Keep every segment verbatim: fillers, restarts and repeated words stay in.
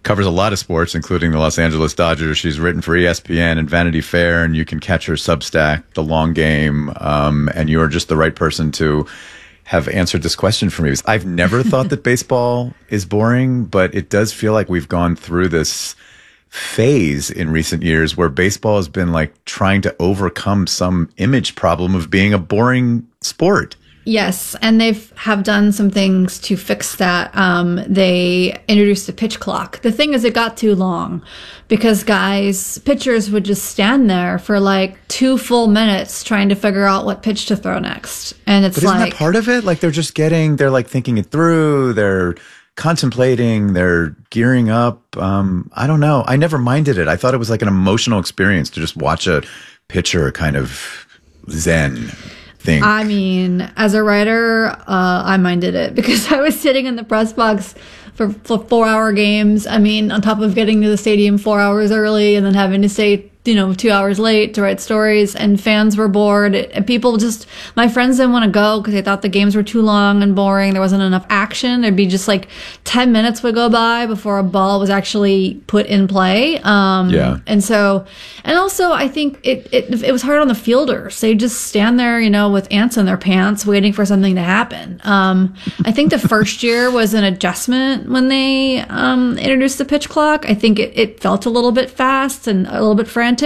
covers a lot of sports, including the Los Angeles Dodgers. She's written for E S P N and Vanity Fair, and you can catch her Substack, The Long Game. Um, and you're just the right person to have answered this question for me. I've never thought that baseball is boring, but it does feel like we've gone through this phase in recent years where baseball has been like trying to overcome some image problem of being a boring sport. Yes, and they've have done some things to fix that. Um, they introduced a pitch clock. The thing is, it got too long because guys, pitchers would just stand there for like two full minutes trying to figure out what pitch to throw next. And it's but isn't like, that part of it? Like they're just getting, they're like thinking it through. They're contemplating, they're gearing up. Um, I don't know. I never minded it. I thought it was like an emotional experience to just watch a pitcher kind of zen. Think. I mean, as a writer, uh, I minded it because I was sitting in the press box for, for four-hour games. I mean, on top of getting to the stadium four hours early and then having to stay, you know, two hours late to write stories, and fans were bored. And people just, my friends didn't want to go because they thought the games were too long and boring. There wasn't enough action. There'd be just like ten minutes would go by before a ball was actually put in play. Um, yeah. And so, and also I think it, it, it was hard on the fielders. They just stand there, you know, with ants in their pants waiting for something to happen. Um, I think the first year was an adjustment when they um, introduced the pitch clock. I think it, it felt a little bit fast and a little bit frantic.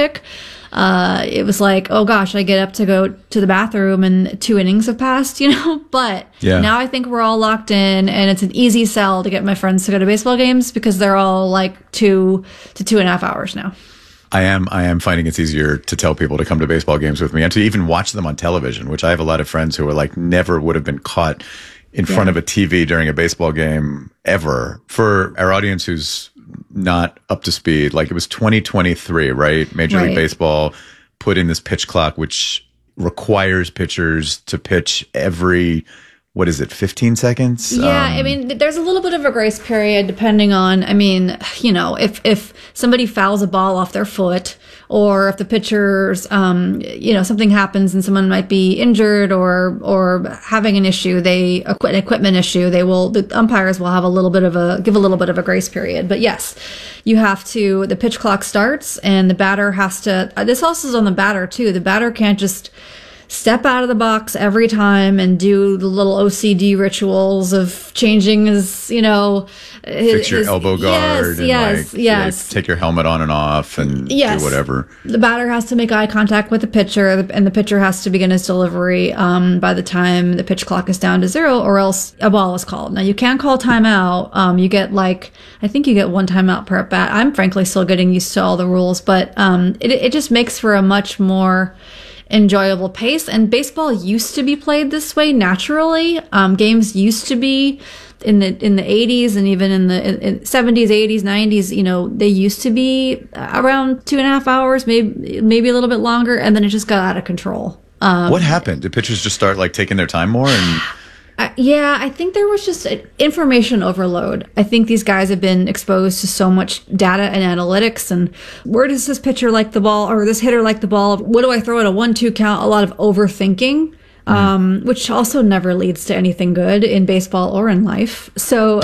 Uh, it was like, oh gosh, I get up to go to the bathroom and two innings have passed, you know, but yeah. Now I think we're all locked in and it's an easy sell to get my friends to go to baseball games because they're all like two to two and a half hours now. I am, I am finding it's easier to tell people to come to baseball games with me and to even watch them on television, which I have a lot of friends who are like never would have been caught in yeah. front of a T V during a baseball game ever. For our audience who's not up to speed, like it was twenty twenty-three, right? Major right. League Baseball put in this pitch clock, which requires pitchers to pitch every, what is it, fifteen seconds? Yeah, um, I mean, there's a little bit of a grace period depending on, I mean, you know, if, if somebody fouls a ball off their foot or if the pitchers, um, you know, something happens and someone might be injured or, or having an issue, they, an equipment issue, they will, the umpires will have a little bit of a, give a little bit of a grace period. But yes, you have to, the pitch clock starts and the batter has to, this also is on the batter too. The batter can't just step out of the box every time and do the little O C D rituals of changing his, you know, his, fix your his, elbow guard yes, and yes, like, yes. like take your helmet on and off and yes. do whatever. The batter has to make eye contact with the pitcher and the pitcher has to begin his delivery um, by the time the pitch clock is down to zero or else a ball is called. Now you can call timeout. Um, you get like, I think you get one timeout per at bat. I'm frankly still getting used to all the rules, but um, it, it just makes for a much more enjoyable pace. And baseball used to be played this way naturally. Um, games used to be in the in the eighties and even in the in, in seventies, eighties, nineties. You know, they used to be around two and a half hours, maybe maybe a little bit longer, and then it just got out of control. Um, what happened? Did pitchers just start like taking their time more? And Uh, yeah, I think there was just an information overload. I think these guys have been exposed to so much data and analytics and where does this pitcher like the ball or this hitter like the ball? What do I throw at a one two count? A lot of overthinking, mm. um, which also never leads to anything good in baseball or in life. So,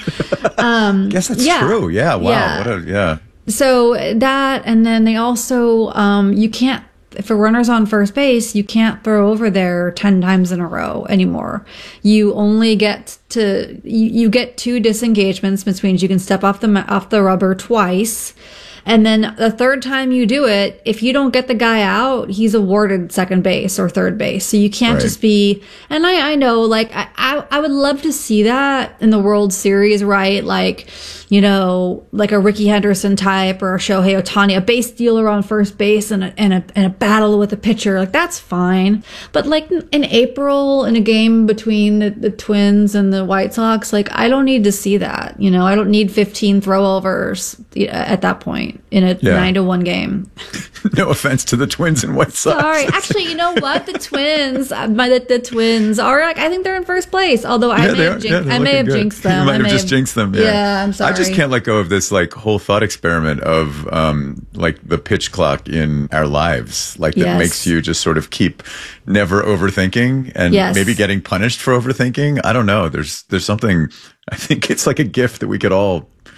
um, I guess that's yeah. true. Yeah. Wow. Yeah. What a, yeah. So that, and then they also, um, you can't, for runners on first base, you can't throw over there ten times in a row anymore. You only get to, you, you get two disengagements, which means you can step off the, off the rubber twice. And then the third time you do it, if you don't get the guy out, he's awarded second base or third base. So you can't right. just be, and I, I know, like, I, I, I would love to see that in the World Series, right? Like, you know, like a Ricky Henderson type or a Shohei Ohtani, a base stealer on first base and a, and a, and a battle with a pitcher. Like, that's fine. But like in April, in a game between the, the Twins and the White Sox, like, I don't need to see that. You know, I don't need fifteen throwovers at that point in a yeah. nine to one game. No offense to the Twins and White Sox. Sorry. Actually, you know what? The Twins, my, the, the Twins are like, I think they're in first place. Although I yeah, may have, jinx, yeah, I may have jinxed them. You might I have may just have, jinxed them. Yeah. yeah, I'm sorry. I just can't let go of this like whole thought experiment of um like the pitch clock in our lives. Like that yes. makes you just sort of keep never overthinking and yes. maybe getting punished for overthinking. I don't know. There's there's something, I think it's like a gift that we could all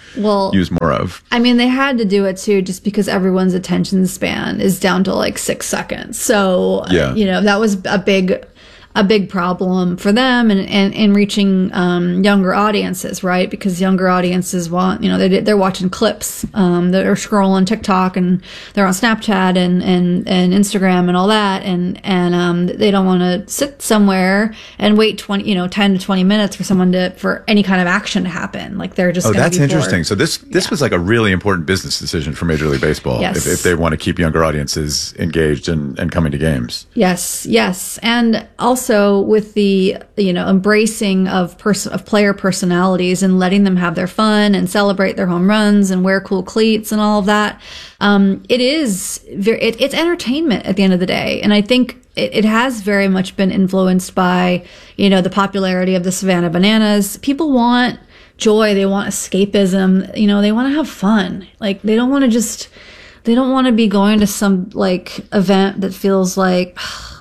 well, use more of. I mean, they had to do it too, just because everyone's attention span is down to like six seconds. So, yeah. you know, that was a big, a big problem for them and, and, and reaching um, younger audiences, right? Because younger audiences want, you know, they, they're watching clips, um, they're scrolling TikTok and they're on Snapchat and, and, and Instagram and all that. And, and um, they don't want to sit somewhere and wait twenty, you know, ten to twenty minutes for someone to, for any kind of action to happen. Like they're just, oh, that's be interesting. bored. So this, this Yeah. was like a really important business decision for Major League Baseball. Yes. If, if they want to keep younger audiences engaged and, and coming to games. Yes, yes. And also with the, you know, embracing of person of player personalities and letting them have their fun and celebrate their home runs and wear cool cleats and all of that. Um, it is very, it, it's entertainment at the end of the day. And I think it, it has very much been influenced by, you know, the popularity of the Savannah Bananas. People want joy. They want escapism. You know, they want to have fun. Like they don't want to just, they don't want to be going to some like event that feels like,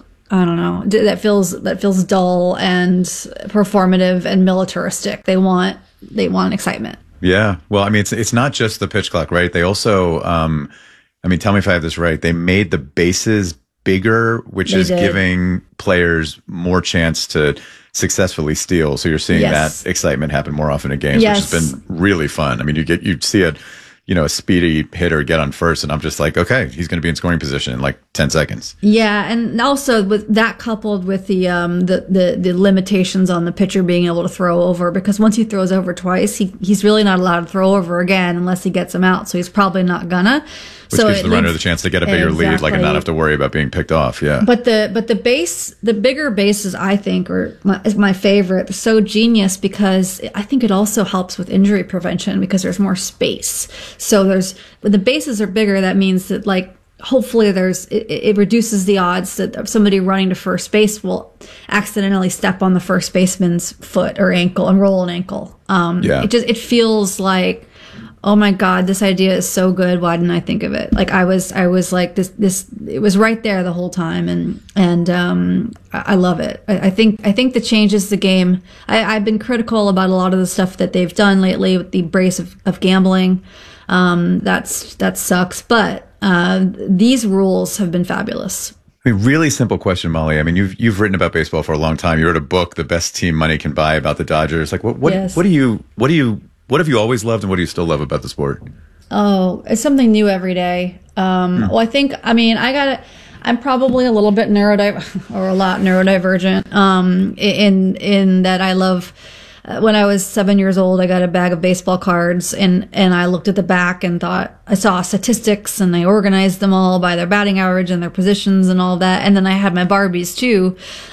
I don't know, that feels that feels dull and performative and militaristic. They want they want excitement. Yeah. Well, I mean, it's it's not just the pitch clock, right? They also, um, I mean, tell me if I have this right. They made the bases bigger, which They is did. giving players more chance to successfully steal. So you're seeing Yes. that excitement happen more often in games, Yes. which has been really fun. I mean, you get you see a you know a speedy hitter get on first, and I'm just like, okay, he's going to be in scoring position in like ten seconds. Yeah, and also with that coupled with the um the, the the limitations on the pitcher being able to throw over, because once he throws over twice, he he's really not allowed to throw over again unless he gets him out. So he's probably not gonna. Which so gives it the runner leads- the chance to get a bigger lead, like and not Exactly. have to worry about being picked off. Yeah. But the but the base the bigger bases I think are my, is my favorite. They're so genius because I think it also helps with injury prevention because there's more space. So there's when the bases are bigger, that means that like hopefully there's it, it reduces the odds that somebody running to first base will accidentally step on the first baseman's foot or ankle and roll an ankle. Um, Yeah. It just it feels like, oh my God, this idea is so good. Why didn't I think of it? Like I was, I was like this, this, it was right there the whole time. And, and, um, I, I love it. I, I think, I think the changes the game. I, I've been critical about a lot of the stuff that they've done lately with the embrace of, of gambling. Um, that's, that sucks. But, uh, these rules have been fabulous. I mean, really simple question, Molly. I mean, you've you've written about baseball for a long time. You wrote a book, "The Best Team Money Can Buy," about the Dodgers. Like, what what Yes. what do you what do you what have you always loved, and what do you still love about the sport? Oh, it's something new every day. Um, Well, I think, I mean, I got to, I'm probably a little bit neurodivergent or a lot neurodivergent, um, in, in that I love, uh, when I was seven years old, I got a bag of baseball cards and, and I looked at the back and thought, I saw statistics and I organized them all by their batting average and their positions and all that. And then I had my Barbies too.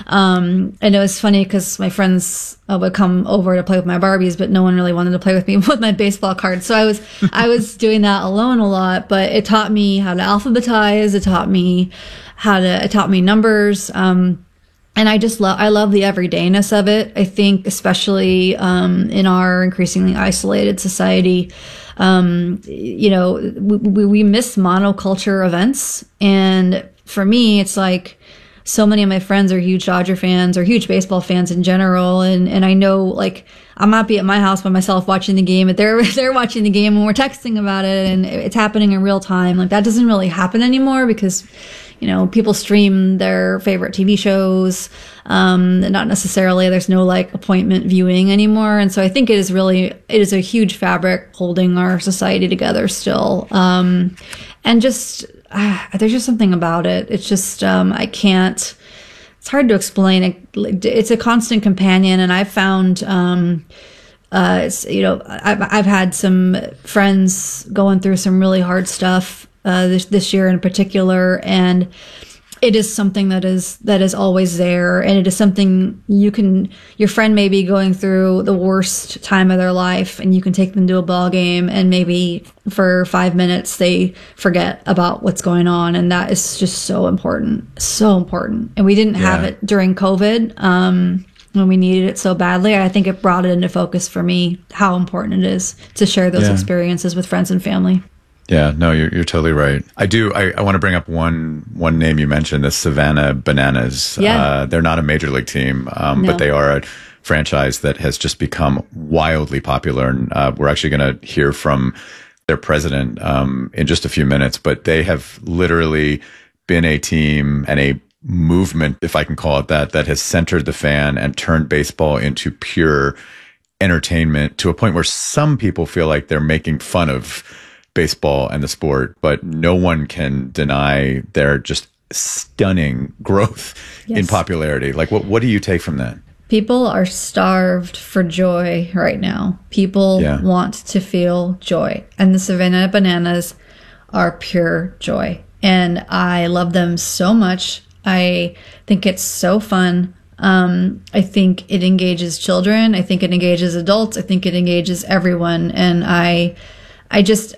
Um, and it was funny because my friends uh, would come over to play with my Barbies, but no one really wanted to play with me with my baseball cards. So I was, I was doing that alone a lot, but it taught me how to alphabetize. It taught me how to, it taught me numbers. Um, And I just love, I love the everydayness of it. I think, especially, um, in our increasingly isolated society, um, you know, we, we, we miss monoculture events. And for me, it's like, so many of my friends are huge Dodger fans or huge baseball fans in general. And, and I know, like, I might be at my house by myself watching the game, but they're, they're watching the game and we're texting about it and it's happening in real time. Like, that doesn't really happen anymore because, you know, people stream their favorite T V shows. Um, not necessarily, there's no like appointment viewing anymore. And so I think it is really, it is a huge fabric holding our society together still. Um, and just, ah, there's just something about it. It's just, um, I can't, it's hard to explain. It, it's a constant companion. And I've found, um, uh, it's, you know, I've, I've had some friends going through some really hard stuff, uh, this, this year in particular. And it is something that is, that is always there. And it is something you can, your friend may be going through the worst time of their life and you can take them to a ball game and maybe for five minutes they forget about what's going on. And that is just so important, so important. And we didn't have Yeah. it during COVID, um, when we needed it so badly. I think it brought it into focus for me, how important it is to share those Yeah. experiences with friends and family. Yeah, no, you're you're totally right. I do. I, I want to bring up one one name you mentioned, the Savannah Bananas. Yeah. Uh, they're not a major league team, um, No. but they are a franchise that has just become wildly popular. And uh, we're actually going to hear from their president um, in just a few minutes, but they have literally been a team and a movement, if I can call it that, that has centered the fan and turned baseball into pure entertainment to a point where some people feel like they're making fun of baseball and the sport, but no one can deny their just stunning growth yes. in popularity. Like, what, what do you take from that? People are starved for joy right now. People yeah. want to feel joy. And the Savannah Bananas are pure joy. And I love them so much. I think it's so fun. Um, I think it engages children. I think it engages adults. I think it engages everyone. And I, I just,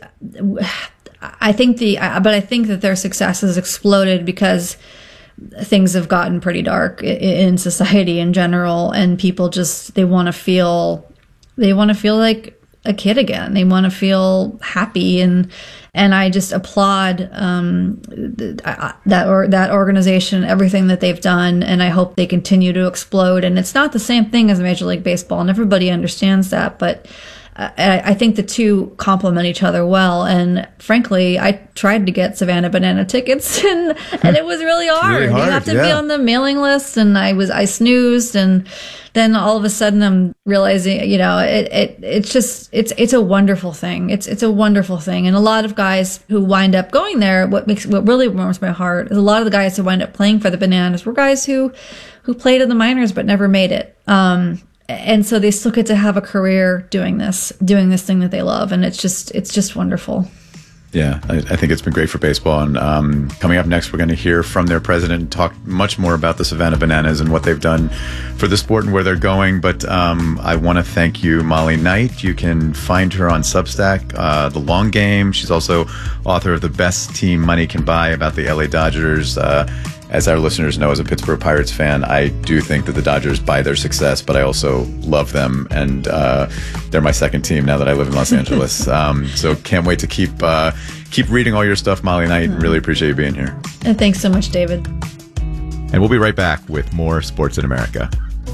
I think the, but I think that their success has exploded because things have gotten pretty dark in society in general, and people just, they want to feel, they want to feel like a kid again. They want to feel happy, and and I just applaud um, that or that organization, everything that they've done, and I hope they continue to explode. And it's not the same thing as Major League Baseball, and everybody understands that, but I think the two complement each other well. And frankly, I tried to get Savannah Banana tickets, and, and it was really hard. really hard. You have to yeah. be on the mailing list, and I was I snoozed, and then all of a sudden I'm realizing, you know, it, it it's just it's it's a wonderful thing. It's it's a wonderful thing. And a lot of guys who wind up going there, what makes what really warms my heart is a lot of the guys who wind up playing for the Bananas were guys who who played in the minors but never made it. Um, And so they still get to have a career doing this, doing this thing that they love. And it's just, it's just wonderful. Yeah, I, I think it's been great for baseball. And um, coming up next, we're going to hear from their president and talk much more about the Savannah Bananas and what they've done for the sport and where they're going. But um, I want to thank you, Molly Knight. You can find her on Substack, uh, The Long Game. She's also author of The Best Team Money Can Buy about the L A Dodgers. Uh, As our listeners know, as a Pittsburgh Pirates fan, I do think that the Dodgers buy their success, but I also love them, and uh, they're my second team now that I live in Los Angeles. Um, so can't wait to keep uh, keep reading all your stuff, Molly Knight. Really appreciate you being here. And thanks so much, David. And we'll be right back with more Sports in America.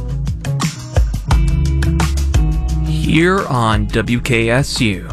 Here on W K S U.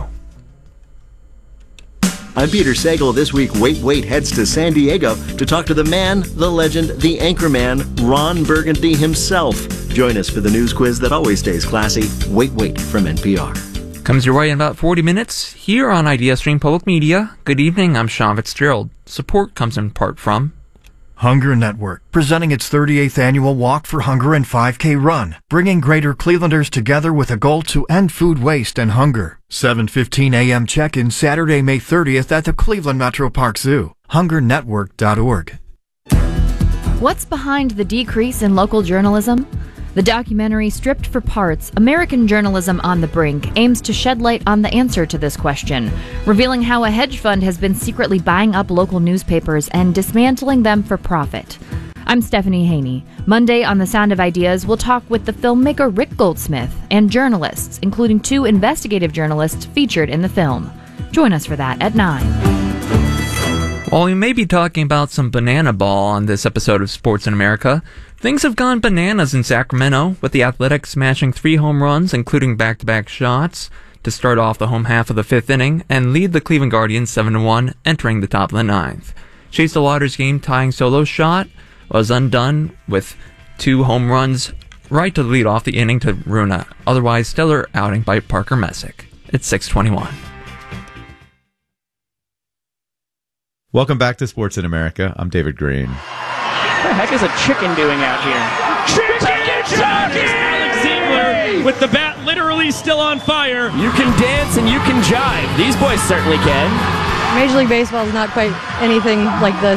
I'm Peter Sagal. This week, Wait Wait heads to San Diego to talk to the man, the legend, the anchorman, Ron Burgundy himself. Join us for the news quiz that always stays classy. Wait Wait from N P R. Comes your way in about forty minutes here on IdeaStream Public Media. Good evening, I'm Sean Fitzgerald. Support comes in part from Hunger Network, presenting its thirty-eighth annual Walk for Hunger and five K Run, bringing Greater Clevelanders together with a goal to end food waste and hunger. seven fifteen a.m. check-in Saturday, May thirtieth at the Cleveland Metro Park Zoo. hunger network dot org. What's behind the decrease in local journalism? The documentary Stripped for Parts, American Journalism on the Brink aims to shed light on the answer to this question, revealing how a hedge fund has been secretly buying up local newspapers and dismantling them for profit. I'm Stephanie Haney. Monday on The Sound of Ideas, we'll talk with the filmmaker Rick Goldsmith and journalists, including two investigative journalists featured in the film. Join us for that at nine. While we may be talking about some banana ball on this episode of Sports in America, things have gone bananas in Sacramento, with the Athletics smashing three home runs, including back-to-back shots, to start off the home half of the fifth inning and lead the Cleveland Guardians seven to one, entering the top of the ninth. Chase DeLauder's game-tying solo shot was undone with two home runs right to lead off the inning to ruin a otherwise stellar outing by Parker Messick. It's six twenty-one. Welcome back to Sports in America. I'm David Green. What the heck is a chicken doing out here? Chicken jockey! Alex Ziegler with the bat literally still on fire. You can dance and you can jive. These boys certainly can. Major League Baseball is not quite anything like this.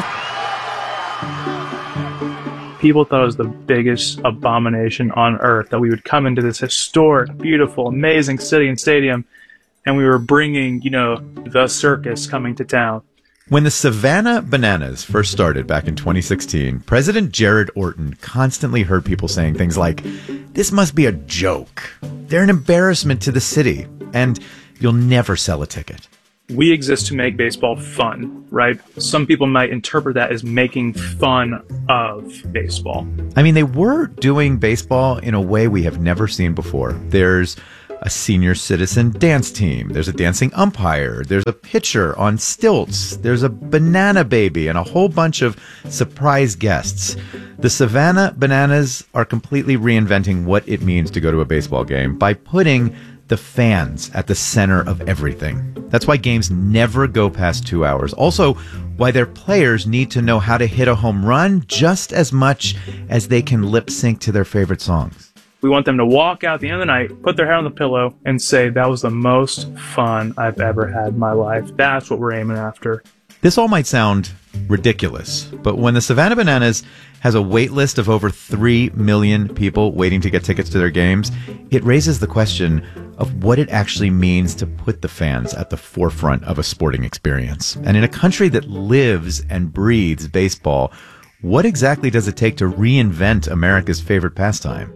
People thought it was the biggest abomination on earth that we would come into this historic, beautiful, amazing city and stadium, and we were bringing, you know, the circus coming to town. When the Savannah Bananas first started back in twenty sixteen, President Jared Orton constantly heard people saying things like, "This must be a joke. They're an embarrassment to the city, and you'll never sell a ticket." we exist to make baseball fun, right? Some people might interpret that as making fun of baseball. I mean, they were doing baseball in a way we have never seen before. There's a senior citizen dance team. There's a dancing umpire. There's a pitcher on stilts. There's a banana baby and a whole bunch of surprise guests. The Savannah Bananas are completely reinventing what it means to go to a baseball game by putting the fans at the center of everything. That's why games never go past two hours. Also, why their players need to know how to hit a home run just as much as they can lip sync to their favorite songs. We want them to walk out at the end of the night, put their head on the pillow, and say, that was the most fun I've ever had in my life. That's what we're aiming after. This all might sound ridiculous, but when the Savannah Bananas has a wait list of over three million people waiting to get tickets to their games, it raises the question of what it actually means to put the fans at the forefront of a sporting experience. And in a country that lives and breathes baseball, what exactly does it take to reinvent America's favorite pastime?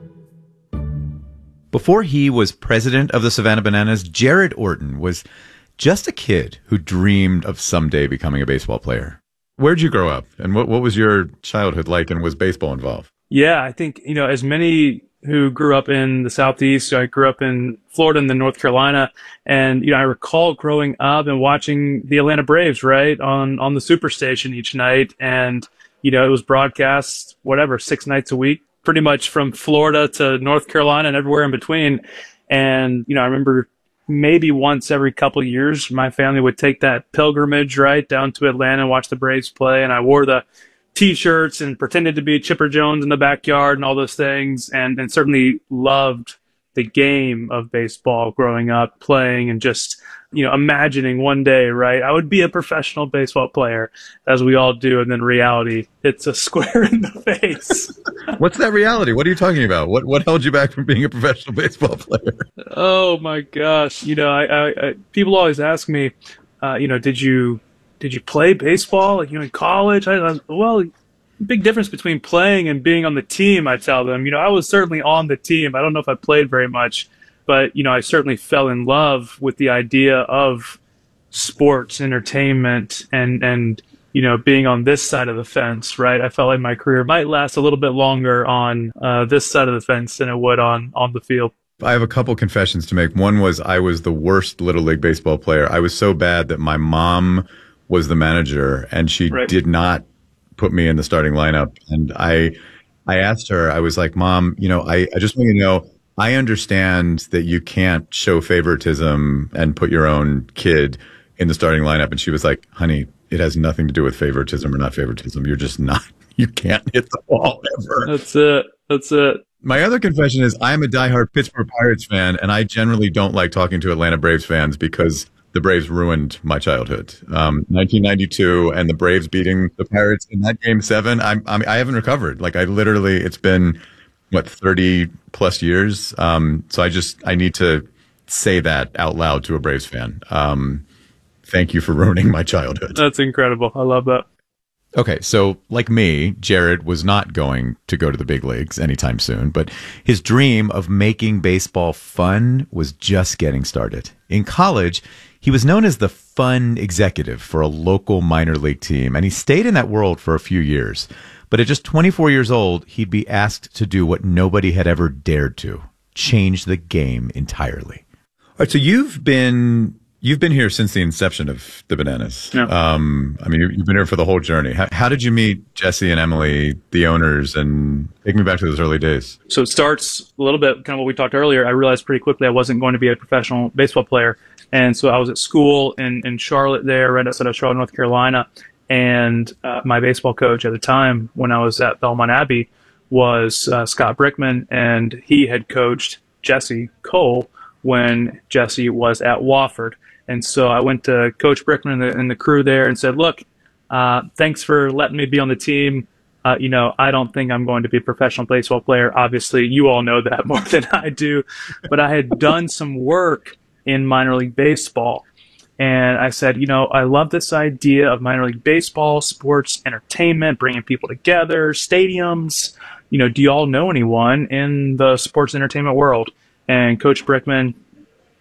Before he was president of the Savannah Bananas, Jared Orton was just a kid who dreamed of someday becoming a baseball player. Where'd you grow up, and what, what was your childhood like, and was baseball involved? Yeah, I think, you know, as many who grew up in the Southeast, I grew up in Florida and then North Carolina, and, you know, I recall growing up and watching the Atlanta Braves, right, on, on the Superstation each night, and, you know, it was broadcast, whatever, six nights a week, pretty much from Florida to North Carolina and everywhere in between. And, you know, I remember maybe once every couple of years, my family would take that pilgrimage, right, down to Atlanta and watch the Braves play. And I wore the T-shirts and pretended to be Chipper Jones in the backyard and all those things. And, and certainly loved the game of baseball growing up, playing and just, you know, imagining one day, right, I would be a professional baseball player, as we all do. And then reality hits a square in the face. What's that reality? What are you talking about? What what held you back from being a professional baseball player? Oh my gosh! You know, I, I, I people always ask me, uh, you know, did you did you play baseball? Like, you know, in college? I, I well, big difference between playing and being on the team. I tell them, you know, I was certainly on the team. I don't know if I played very much, but you know, I certainly fell in love with the idea of sports, entertainment, and and. you know, being on this side of the fence, right? I felt like my career might last a little bit longer on uh, this side of the fence than it would on, on the field. I have a couple confessions to make. One was I was the worst Little League baseball player. I was so bad that my mom was the manager, and she right. did not put me in the starting lineup. And I I asked her, I was like, Mom, you know, I, I just want you to know, I understand that you can't show favoritism and put your own kid in the starting lineup. And she was like, honey, it has nothing to do with favoritism or not favoritism. You're just not, you can't hit the ball ever. That's it. That's it. My other confession is I'm a diehard Pittsburgh Pirates fan, and I generally don't like talking to Atlanta Braves fans because the Braves ruined my childhood. Um, nineteen ninety-two and the Braves beating the Pirates in that game seven. I'm, I'm, I haven't recovered. Like I literally, it's been what, thirty plus years. Um, so I just, I need to say that out loud to a Braves fan. Um, Thank you for ruining my childhood. That's incredible. I love that. Okay, so like me, Jared was not going to go to the big leagues anytime soon, but his dream of making baseball fun was just getting started. In college, he was known as the fun executive for a local minor league team, and he stayed in that world for a few years. But at just twenty-four years old, he'd be asked to do what nobody had ever dared to, change the game entirely. All right, so you've been... You've been here since the inception of the Bananas. Yeah. Um, I mean, you've been here for the whole journey. How, how did you meet Jesse and Emily, the owners, and take me back to those early days? So it starts a little bit, kind of what we talked earlier. I realized pretty quickly I wasn't going to be a professional baseball player. And so I was at school in, in Charlotte there, right outside of Charlotte, North Carolina. And uh, my baseball coach at the time when I was at Belmont Abbey was uh, Scott Brickman, and he had coached Jesse Cole when Jesse was at Wofford. And so I went to Coach Brickman and the, and the crew there and said, look, uh, thanks for letting me be on the team. Uh, you know, I don't think I'm going to be a professional baseball player. Obviously, you all know that more than I do. But I had done some work in minor league baseball. And I said, you know, I love this idea of minor league baseball, sports, entertainment, bringing people together, stadiums. You know, do you all know anyone in the sports entertainment world? And Coach Brickman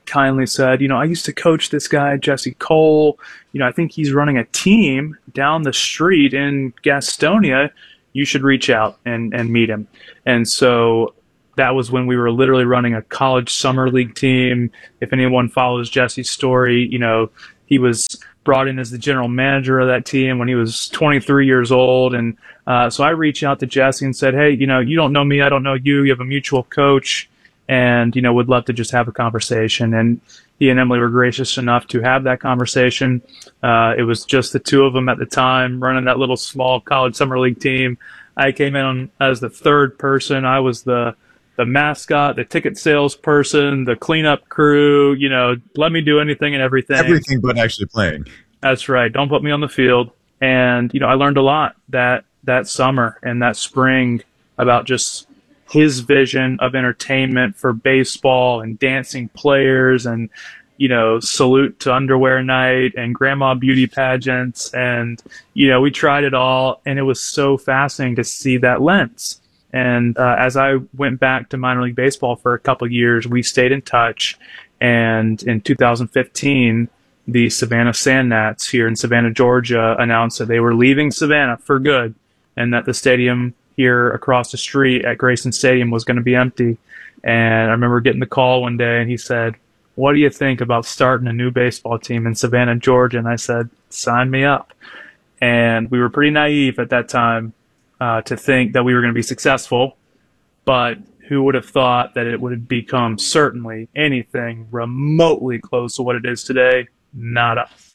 kindly said, you know, I used to coach this guy, Jesse Cole. You know, I think he's running a team down the street in Gastonia. You should reach out and, and meet him. And so that was when we were literally running a college summer league team. If anyone follows Jesse's story, you know, he was brought in as the general manager of that team when he was twenty-three years old. And uh, so I reached out to Jesse and said, hey, you know, you don't know me, I don't know you. You have a mutual coach, and, you know, would love to just have a conversation. And he and Emily were gracious enough to have that conversation. Uh, it was just the two of them at the time running that little small college summer league team. I came in as the third person. I was the the mascot, the ticket salesperson, the cleanup crew, you know, let me do anything and everything. Everything but actually playing. That's right. Don't put me on the field. And, you know, I learned a lot that, that summer and that spring about just his vision of entertainment for baseball and dancing players and, you know, salute to underwear night and grandma beauty pageants. And, you know, we tried it all, and it was so fascinating to see that lens. And uh, as I went back to minor league baseball for a couple of years, we stayed in touch. And in two thousand fifteen, the Savannah Sand Gnats here in Savannah, Georgia, announced that they were leaving Savannah for good, and that the stadium here across the street at Grayson Stadium was going to be empty. And I remember getting the call one day, and he said, what do you think about starting a new baseball team in Savannah, Georgia? And I said, sign me up. And we were pretty naive at that time uh, to think that we were going to be successful, but who would have thought that it would have become certainly anything remotely close to what it is today? Not us.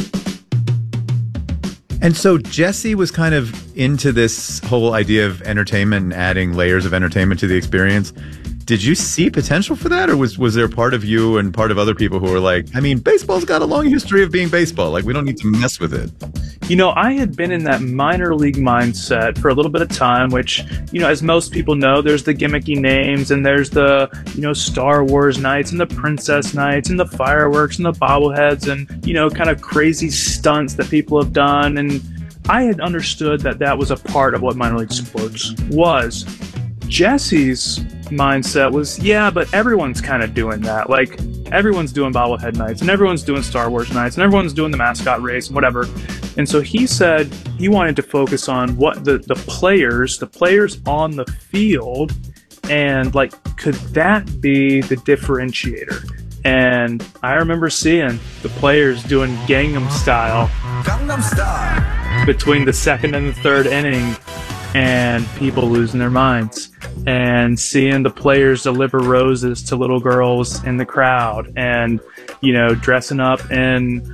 And so Jesse was kind of into this whole idea of entertainment and adding layers of entertainment to the experience. Did you see potential for that, or was was there part of you and part of other people who were like, I mean, baseball's got a long history of being baseball. Like, we don't need to mess with it. You know, I had been in that minor league mindset for a little bit of time, which, you know, as most people know, there's the gimmicky names, and there's the, you know, Star Wars nights and the princess nights and the fireworks and the bobbleheads and, you know, kind of crazy stunts that people have done. And I had understood that that was a part of what minor league sports was. Jesse's mindset was, yeah, but everyone's kind of doing that. Like, everyone's doing bobblehead nights, and everyone's doing Star Wars nights, and everyone's doing the mascot race and whatever. And so he said he wanted to focus on what the, the players, the players on the field, and, like, could that be the differentiator? And I remember seeing the players doing Gangnam Style, Gangnam Style between the second and the third inning, and people losing their minds, and seeing the players deliver roses to little girls in the crowd, and, you know, dressing up in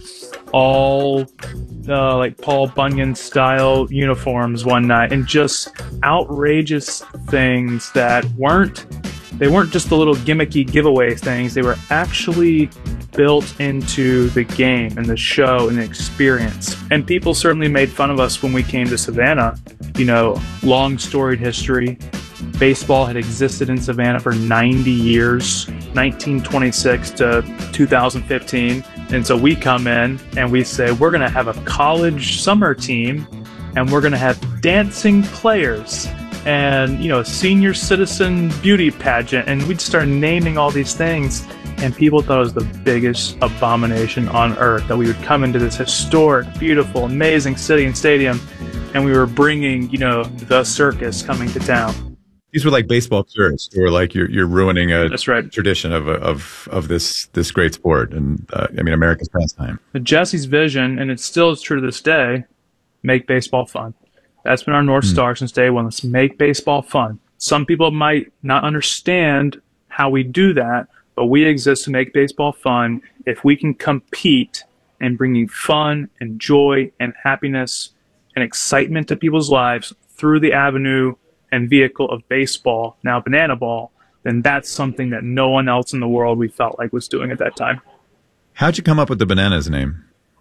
all uh, like Paul Bunyan style uniforms one night, and just outrageous things that weren't they weren't just the little gimmicky giveaway things. They were actually built into the game and the show and the experience. And people certainly made fun of us when we came to Savannah. You know, long storied history. Baseball had existed in Savannah for ninety years, nineteen twenty-six to two thousand fifteen. And so we come in and we say, we're going to have a college summer team, and we're going to have dancing players, and, you know, a senior citizen beauty pageant. And we'd start naming all these things, and people thought it was the biggest abomination on earth that we would come into this historic, beautiful, amazing city and stadium, and we were bringing, you know, the circus coming to town. These were like baseball tourists who were like, you're you're ruining a That's right. tradition of of of this this great sport, and uh, I mean, America's pastime. But Jesse's vision, and it still is true to this day, make baseball fun. That's been our North mm. Star since day one. Let's make baseball fun. Some people might not understand how we do that, but we exist to make baseball fun. If we can compete in bringing fun and joy and happiness and excitement to people's lives through the avenue and vehicle of baseball, now banana ball, then that's something that no one else in the world we felt like was doing at that time. How'd you come up with the Bananas name?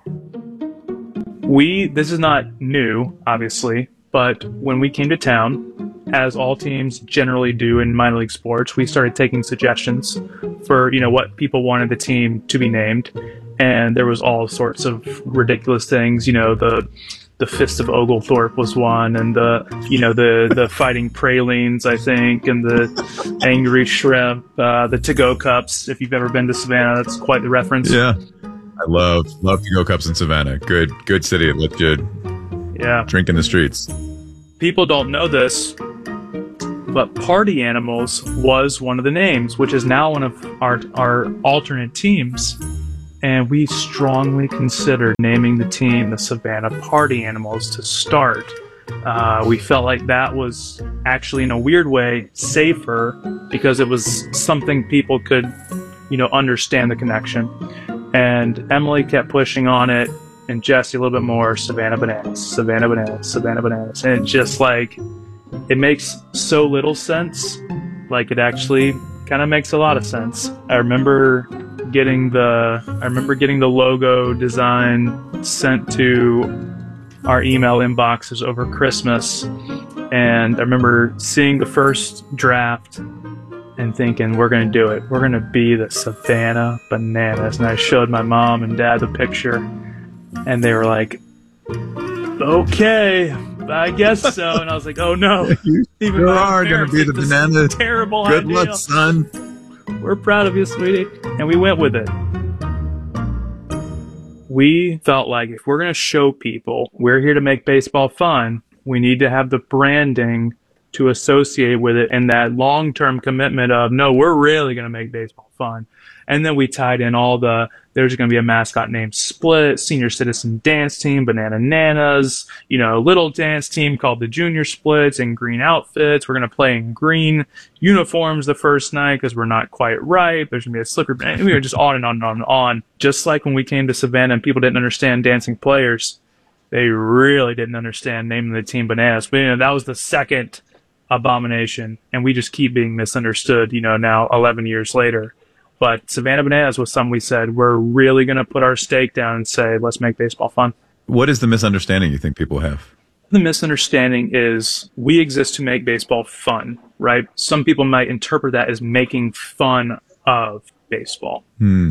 We, this is not new, obviously, but when we came to town, as all teams generally do in minor league sports, we started taking suggestions for, you know, what people wanted the team to be named. And there was all sorts of ridiculous things, you know, the the Fist of Oglethorpe was one, and the you know the the Fighting Pralines, I think, and the Angry Shrimp, uh, the To-Go Cups. If you've ever been to Savannah, that's quite the reference. Yeah, I love love To-Go Cups in Savannah. Good good city. It looked good. Yeah, drink in the streets. People don't know this, but Party Animals was one of the names, which is now one of our our alternate teams. And we strongly considered naming the team the Savannah Party Animals to start. Uh, we felt like that was actually, in a weird way, safer because it was something people could, you know, understand the connection. And Emily kept pushing on it, and Jesse a little bit more, Savannah Bananas, Savannah Bananas, Savannah Bananas. And it just like, it makes so little sense, like it actually kind of makes a lot of sense. I remember getting the I remember getting the logo design sent to our email inboxes over Christmas, and I remember seeing the first draft and thinking, we're gonna do it. We're gonna be the Savannah Bananas. And I showed my mom and dad the picture, and they were like, okay, I guess so. And I was like, oh no, you even sure my are gonna be the banana. Terrible Good idea. luck, son. We're proud of you, sweetie. And we went with it. We felt like if we're going to show people we're here to make baseball fun, we need to have the branding to associate with it and that long-term commitment of, no, we're really going to make baseball fun. And then we tied in all the, there's going to be a mascot named Split, senior citizen dance team, Banana Nanas, you know, little dance team called the Junior Splits in green outfits. We're going to play in green uniforms the first night because we're not quite right. There's going to be a slippery, and we were just on and on and on and on. Just like when we came to Savannah and people didn't understand dancing players, they really didn't understand naming the team Bananas. But, you know, that was the second abomination, and we just keep being misunderstood, you know, now eleven years later. But Savannah Bananas was something we said, we're really going to put our stake down and say, let's make baseball fun. What is the misunderstanding you think people have? The misunderstanding is we exist to make baseball fun, right? Some people might interpret that as making fun of baseball. Hmm.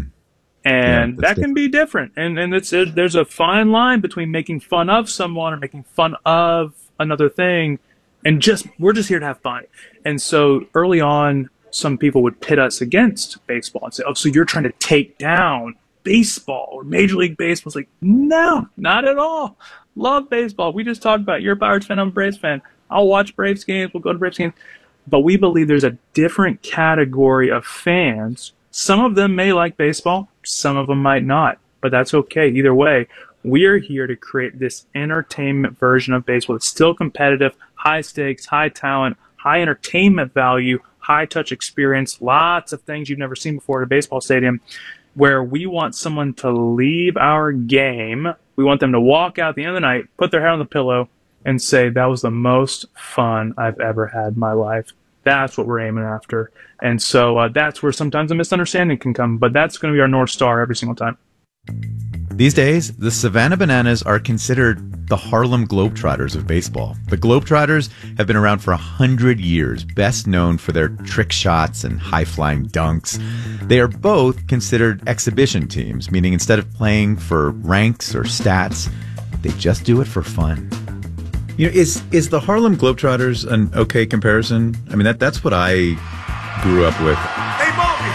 And yeah, that can be different. And and it's it, there's a fine line between making fun of someone or making fun of another thing. And just we're just here to have fun. And so early on, some people would pit us against baseball and say, oh, so you're trying to take down baseball or Major League Baseball. It's like, no, not at all. Love baseball. We just talked about it. You're a Pirates fan, I'm a Braves fan. I'll watch Braves games. We'll go to Braves games. But we believe there's a different category of fans. Some of them may like baseball. Some of them might not. But that's okay. Either way, we are here to create this entertainment version of baseball. It's still competitive, high stakes, high talent, high entertainment value, high touch experience, lots of things you've never seen before at a baseball stadium, where we want someone to leave our game. We want them to walk out at the end of the night, put their head on the pillow, and say, that was the most fun I've ever had in my life. That's what we're aiming after. And so uh, that's where sometimes a misunderstanding can come, but that's going to be our North Star every single time. These days, the Savannah Bananas are considered the Harlem Globetrotters of baseball. The Globetrotters have been around for a hundred years, best known for their trick shots and high-flying dunks. They are both considered exhibition teams, meaning instead of playing for ranks or stats, they just do it for fun. You know, is is the Harlem Globetrotters an okay comparison? I mean, that that's what I grew up with. Hey, Bobby!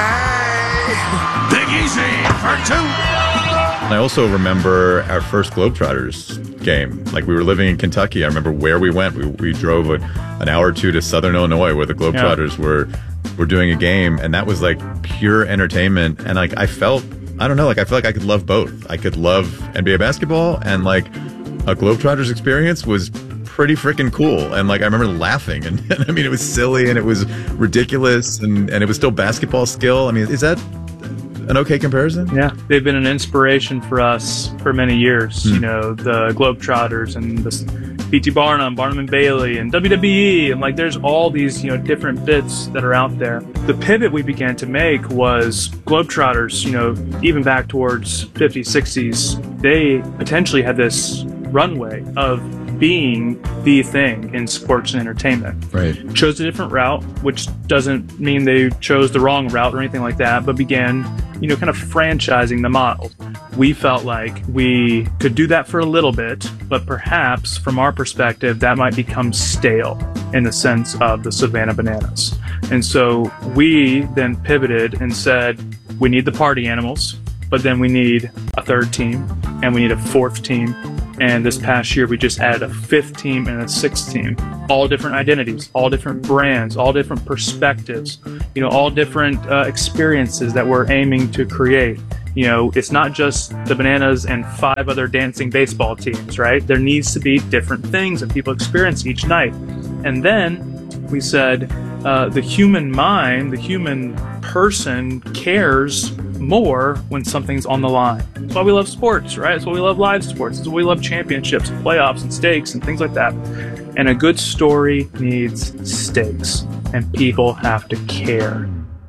Hey! Big Easy for two! I also remember our first Globetrotters game. Like, we were living in Kentucky. I remember where we went. We, we drove a, an hour or two to Southern Illinois where the Globetrotters yeah. were were doing a game, and that was like pure entertainment. And like, I felt, I don't know, like I feel like I could love both. I could love N B A basketball, and like a Globetrotters experience was pretty freaking cool. And like, I remember laughing, and, and I mean, it was silly and it was ridiculous, and, and it was still basketball skill. I mean, is that an okay comparison? Yeah, they've been an inspiration for us for many years. Hmm. You know, the Globetrotters and the P T Barnum, Barnum and Bailey, and W W E, and like there's all these, you know, different bits that are out there. The pivot we began to make was Globetrotters, you know, even back towards fifties, sixties, they potentially had this runway of being the thing in sports and entertainment. Right. Chose a different route, which doesn't mean they chose the wrong route or anything like that, but began, you know, kind of franchising the model. we felt like we could do that for a little bit, but perhaps from our perspective, that might become stale in the sense of the Savannah Bananas. And so we then pivoted and said, we need the party animals, but then we need a third team and we need a fourth team. And this past year, we just added a fifth team and a sixth team. All different identities, all different brands, all different perspectives, you know, all different uh, experiences that we're aiming to create. You know, it's not just the Bananas and five other dancing baseball teams, right? There needs to be different things that people experience each night. And then we said, uh, the human mind, the human person cares more when something's on the line. That's why we love sports, right? That's why we love live sports. That's why we love championships and playoffs and stakes and things like that. And a good story needs stakes, and people have to care.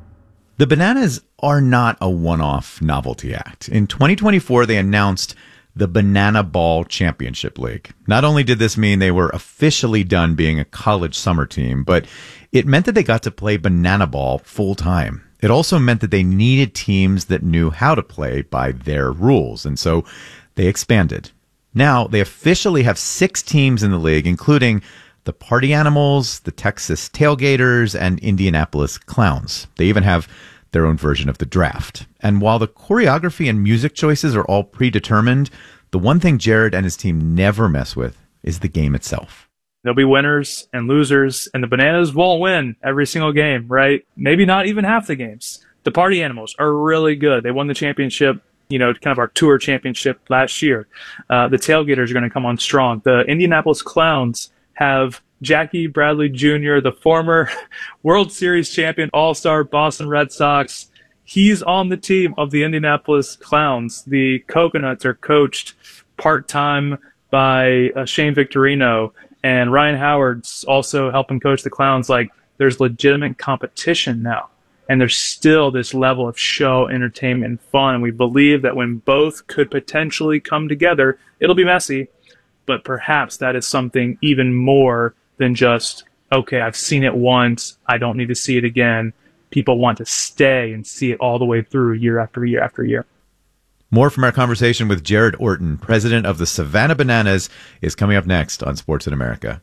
The Bananas are not a one-off novelty act. In twenty twenty-four, they announced the Banana Ball Championship League. Not only did this mean they were officially done being a college summer team, but it meant that they got to play banana ball full-time. It also meant that they needed teams that knew how to play by their rules, and so they expanded. Now, they officially have six teams in the league, including the Party Animals, the Texas Tailgaters, and Indianapolis Clowns. They even have their own version of the draft. And while the choreography and music choices are all predetermined, the one thing Jared and his team never mess with is the game itself. There'll be winners and losers, and the Bananas won't win every single game, right? Maybe not even half the games. The Party Animals are really good. They won the championship, you know, kind of our tour championship last year. Uh, the Tailgaters are going to come on strong. The Indianapolis Clowns have Jackie Bradley Junior, the former World Series champion, all-star Boston Red Sox. He's on the team of the Indianapolis Clowns. The Coconuts are coached part-time by uh, Shane Victorino. And Ryan Howard's also helping coach the Clowns. Like, there's legitimate competition now. And there's still this level of show, entertainment, and fun. And we believe that when both could potentially come together, it'll be messy. But perhaps that is something even more than just, okay, I've seen it once, I don't need to see it again. People want to stay and see it all the way through year after year after year. More from our conversation with Jared Orton, president of the Savannah Bananas, is coming up next on Sports in America.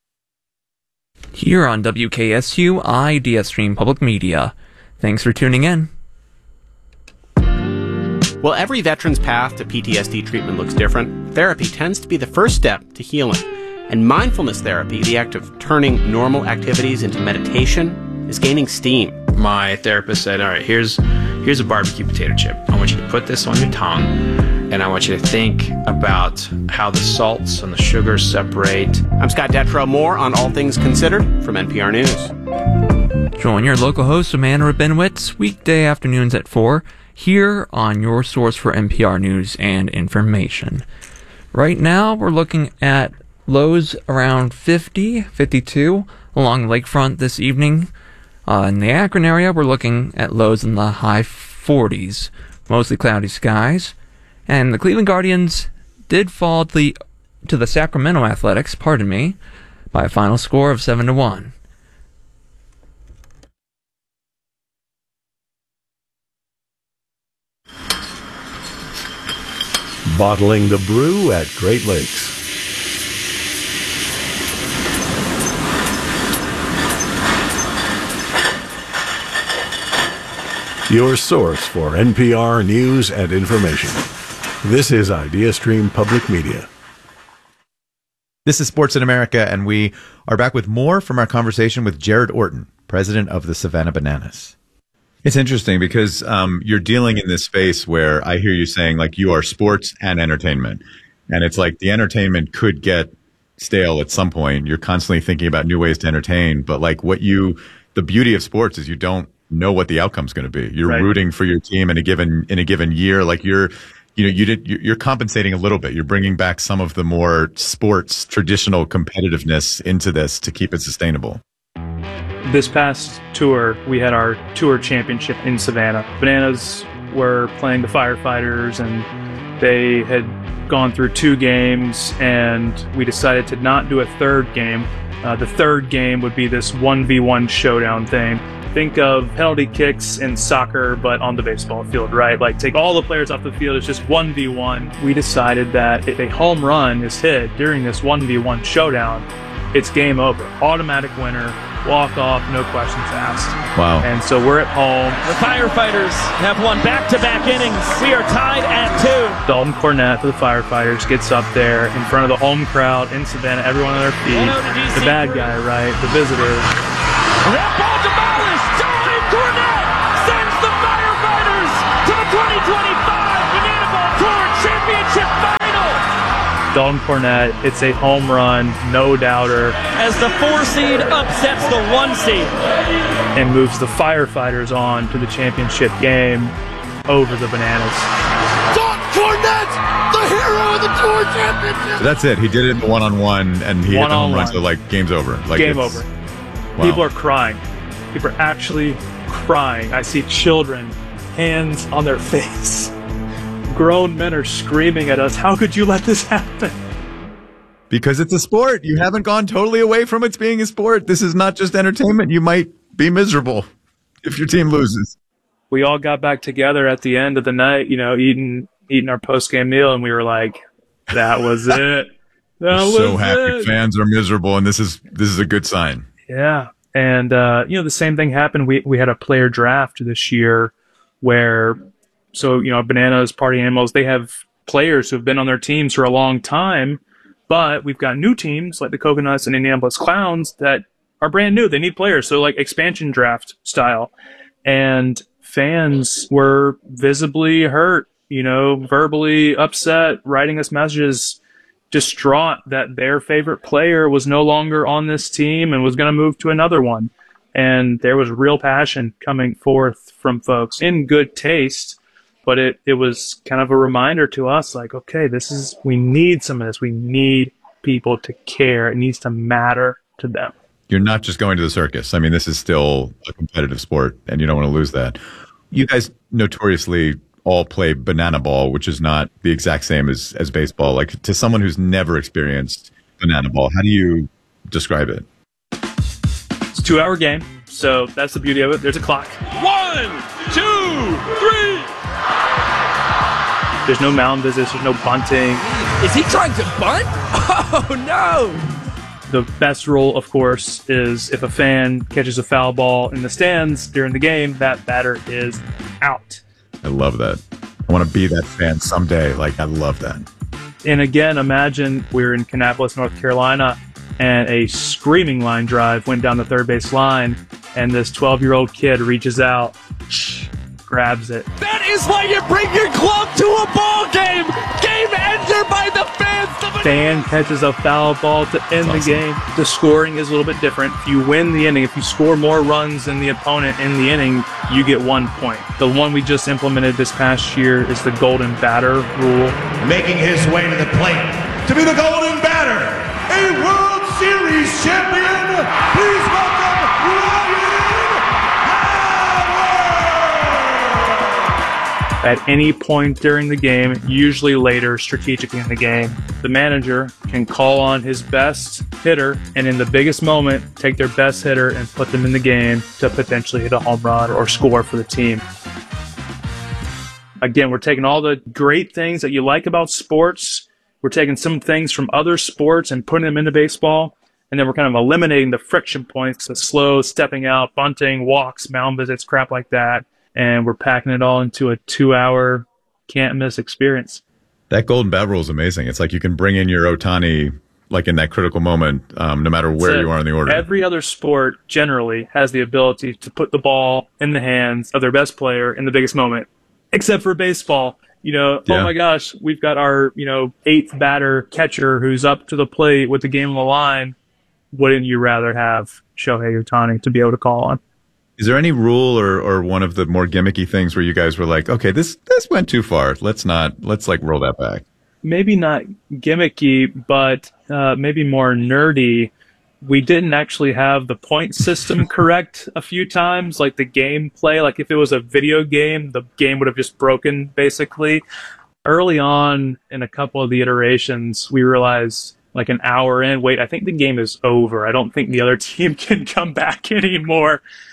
Here on W K S U Ideastream Public Media. Thanks for tuning in. While every veteran's path to P T S D treatment looks different, therapy tends to be the first step to healing. And mindfulness therapy, the act of turning normal activities into meditation, is gaining steam. My therapist said, all right, here's here's a barbecue potato chip. I want you to put this on your tongue, and I want you to think about how the salts and the sugars separate. I'm Scott Detrow. More on All Things Considered from N P R News. Join your local host, Amanda Rabinowitz, weekday afternoons at four, here on your source for N P R News and information. Right now, we're looking at lows around fifty, fifty-two along the lakefront this evening. Uh, in the Akron area, we're looking at lows in the high forties, mostly cloudy skies. And the Cleveland Guardians did fall to the, to the Sacramento Athletics, pardon me, by a final score of seven to one. Bottling the brew at Great Lakes. Your source for N P R news and information. This is Ideastream Public Media. This is Sports in America, and we are back with more from our conversation with Jared Orton, president of the Savannah Bananas. It's interesting because um, you're dealing in this space where I hear you saying, like, you are sports and entertainment. And it's like the entertainment could get stale at some point. You're constantly thinking about new ways to entertain. But like what you, the beauty of sports is you don't know what the outcome's going to be. You're right. Rooting for your team in a given, in a given year. Like you're, you know, you did, you're compensating a little bit. You're bringing back some of the more sports traditional competitiveness into this to keep it sustainable. This past tour, we had our tour championship in Savannah. Bananas were playing the Firefighters, and they had gone through two games, and we decided to not do a third game. Uh, the third game would be this one v one showdown thing. Think of penalty kicks in soccer, but on the baseball field, right? Like take all the players off the field, it's just one v one. We decided that if a home run is hit during this one v one showdown, it's game over. Automatic winner, walk off, no questions asked. Wow. And so we're at home. The Firefighters have won back-to-back innings. We are tied at two. Dalton Cornett for the Firefighters gets up there in front of the home crowd in Savannah, everyone on their feet. The bad guy, right? The visitor. That ball demolished. Dalton Cornett sends the Firefighters to the twenty twenty-five Banana Ball Tour Championship Final. Dalton Cornett, it's a home run, no doubter. As the four seed upsets the one seed. And moves the Firefighters on to the championship game over the Bananas. Dalton Cornett, the hero of the Tour Championship! So that's it. He did it in one-on-one, and he hit the home run, so like, game's over. Like, Game it's- over. Wow. People are crying. People are actually crying. I see children, hands on their face. Grown men are screaming at us, how could you let this happen? Because it's a sport. You haven't gone totally away from it being a sport. This is not just entertainment. You might be miserable if your team loses. We all got back together at the end of the night, you know, eating eating our post-game meal, and we were like, that was it. That We're was so happy it. fans are miserable, and this is this is a good sign. Yeah. And, uh, you know, the same thing happened. We we had a player draft this year where, so, you know, Bananas, Party Animals, they have players who have been on their teams for a long time, but we've got new teams like the Coconuts and Indianapolis Clowns that are brand new. They need players. So, like, expansion draft style. And fans were visibly hurt, you know, verbally upset, writing us messages, distraught that their favorite player was no longer on this team and was going to move to another one. And there was real passion coming forth from folks in good taste, but it, it was kind of a reminder to us, like, okay, this is, we need some of this. We need people to care. It needs to matter to them. You're not just going to the circus. I mean, this is still a competitive sport, and you don't want to lose that. You guys notoriously all play banana ball, which is not the exact same as, as baseball. Like, to someone who's never experienced banana ball, how do you describe it? It's a two-hour game, so that's the beauty of it. There's a clock. One, two, three. There's no mound visits. There's no bunting. Is he trying to bunt? Oh, no. The best rule, of course, is if a fan catches a foul ball in the stands during the game, that batter is out. I love that. I want to be that fan someday. Like, I love that. And again, imagine we're in Kannapolis, North Carolina, and a screaming line drive went down the third base line, and this twelve-year-old kid reaches out, grabs it. That is why you bring your glove to a ball game. Game ender by the fans. The Fan catches a foul ball to end the game. The scoring is a little bit different. If you win the inning, if you score more runs than the opponent in the inning, you get one point. The one we just implemented this past year is the golden batter rule. Making his way to the plate to be the golden batter, a World Series champion. Please welcome Ryan At any point during the game, usually later, strategically in the game, the manager can call on his best hitter and in the biggest moment, take their best hitter and put them in the game to potentially hit a home run or score for the team. Again, we're taking all the great things that you like about sports. We're taking some things from other sports and putting them into baseball. And then we're kind of eliminating the friction points, the slow stepping out, bunting, walks, mound visits, crap like that. And we're packing it all into a two-hour can't-miss experience. That golden bat rule is amazing. It's like you can bring in your Ohtani, like in that critical moment, um, no matter where So you are in the order. Every other sport generally has the ability to put the ball in the hands of their best player in the biggest moment, except for baseball. You know, Yeah. oh my gosh, we've got our, you know, eighth batter catcher who's up to the plate with the game on the line. Wouldn't you rather have Shohei Ohtani to be able to call on? Is there any rule or, or one of the more gimmicky things where you guys were like, okay, this this went too far. Let's not, let's like roll that back. Maybe not gimmicky, but uh, maybe more nerdy. We didn't actually have the point system correct a few times, like the gameplay. Like if it was a video game, the game would have just broken, basically. Early on in a couple of the iterations, we realized like an hour in, wait, I think the game is over. I don't think the other team can come back anymore.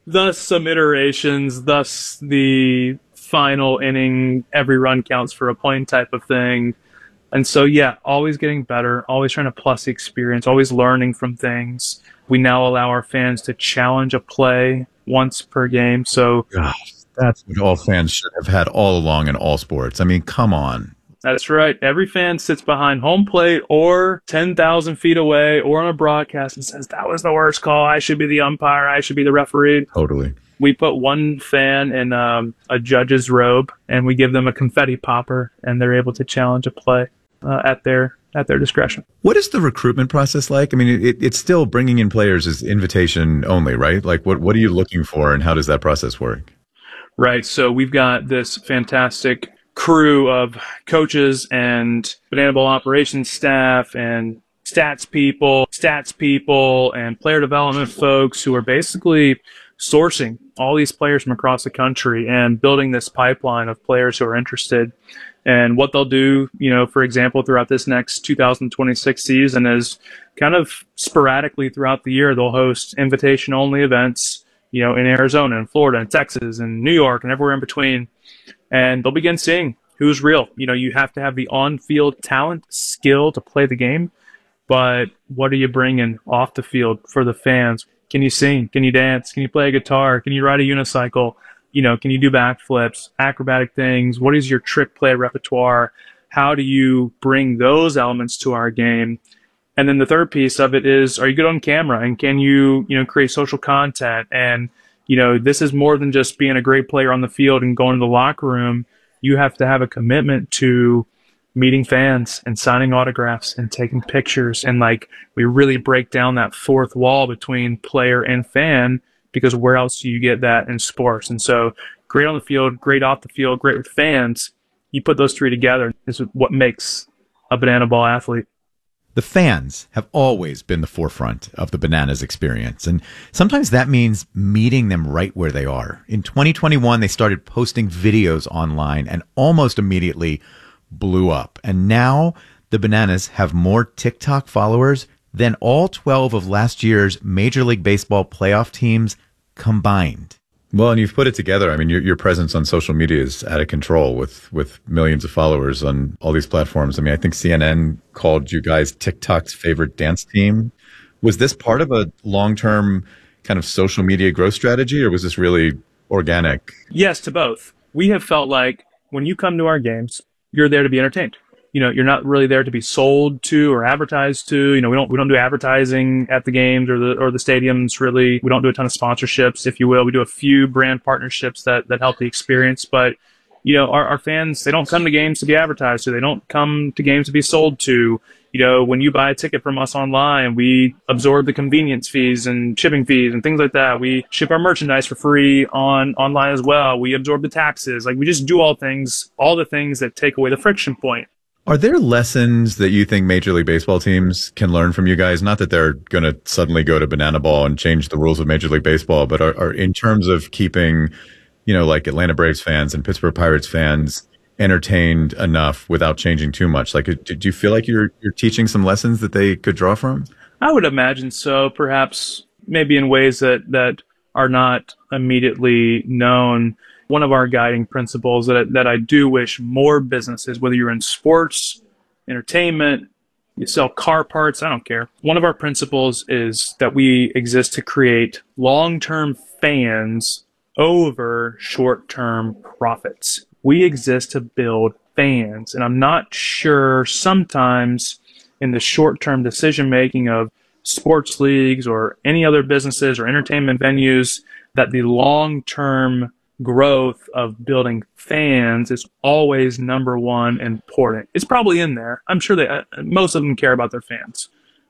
thus some iterations, thus the final inning, every run counts for a point type of thing. And so, yeah, always getting better, always trying to plus the experience, always learning from things. We now allow our fans to challenge a play once per game. So gosh, that's what all fans should have had all along in all sports. I mean, come on. That's right. Every fan sits behind home plate or ten thousand feet away or on a broadcast and says, that was the worst call. I should be the umpire. I should be the referee. Totally. We put one fan in um, a judge's robe and we give them a confetti popper and they're able to challenge a play uh, at their at their discretion. What is the recruitment process like? I mean, it, it's still bringing in players is invitation only, right? Like, what, what are you looking for and how does that process work? Right. So we've got this fantastic crew of coaches and Banana Bowl operations staff and stats people, stats people, and player development folks who are basically sourcing all these players from across the country and building this pipeline of players who are interested. And what they'll do, you know, for example, throughout this next two thousand twenty-six season is kind of sporadically throughout the year, they'll host invitation-only events, you know, in Arizona and Florida and Texas and New York and everywhere in between. And they'll begin seeing who's real. You know, you have to have the on-field talent, skill to play the game, but what are you bringing off the field for the fans? Can you sing? Can you dance? Can you play a guitar? Can you ride a unicycle? You know, can you do backflips, acrobatic things? What is your trick play repertoire? How do you bring those elements to our game? And then the third piece of it is, are you good on camera? And can you, you know, create social content? And, you know, this is more than just being a great player on the field and going to the locker room. You have to have a commitment to meeting fans and signing autographs and taking pictures. And like, we really break down that fourth wall between player and fan, because where else do you get that in sports? And so great on the field, great off the field, great with fans. You put those three together is what makes a Banana Ball athlete. The fans have always been the forefront of the Bananas experience, and sometimes that means meeting them right where they are. In twenty twenty-one, they started posting videos online and almost immediately blew up. And now the Bananas have more TikTok followers than all twelve of last year's Major League Baseball playoff teams combined. Well, and you've put it together. I mean, your, your presence on social media is out of control with, with millions of followers on all these platforms. I mean, I think C N N called you guys TikTok's favorite dance team. Was this part of a long-term kind of social media growth strategy, or was this really organic? Yes, to both. We have felt like when you come to our games, you're there to be entertained. You know, you're not really there to be sold to or advertised to. You know, we don't we don't do advertising at the games or the or the stadiums. Really, we don't do a ton of sponsorships, if you will. We do a few brand partnerships that that help the experience. But you know, our, our fans, they don't come to games to be advertised to. They don't come to games to be sold to. You know, when you buy a ticket from us online, we absorb the convenience fees and shipping fees and things like that. We ship our merchandise for free on online as well. We absorb the taxes. Like, we just do all things, all the things that take away the friction point. Are there lessons that you think Major League Baseball teams can learn from you guys? Not that they're going to suddenly go to Banana Ball and change the rules of Major League Baseball, but are, are in terms of keeping, you know, like Atlanta Braves fans and Pittsburgh Pirates fans entertained enough without changing too much? Like, do you feel like you're you're teaching some lessons that they could draw from? I would imagine so. Perhaps maybe in ways that, that are not immediately known. One of our guiding principles that, that I do wish more businesses, whether you're in sports, entertainment, you sell car parts, I don't care. One of our principles is that we exist to create long-term fans over short-term profits. We exist to build fans. And I'm not sure sometimes in the short-term decision-making of sports leagues or any other businesses or entertainment venues that the long-term growth of building fans is always number one important. It's probably in there. I'm sure they, uh, most of them care about their fans,